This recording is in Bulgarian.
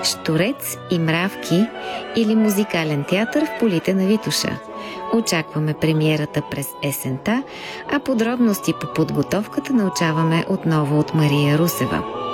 Щурец и мравки или музикален театър в полите на Витоша. Очакваме премиерата през есента, а подробности по подготовката научаваме отново от Мария Русева.